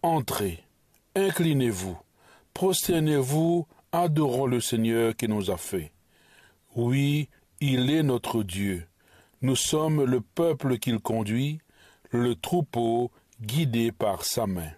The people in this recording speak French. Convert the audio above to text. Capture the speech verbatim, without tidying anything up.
Entrez, inclinez-vous, prosternez-vous, adorons le Seigneur qui nous a fait. Oui, il est notre Dieu. Nous sommes le peuple qu'il conduit, le troupeau guidé par sa main.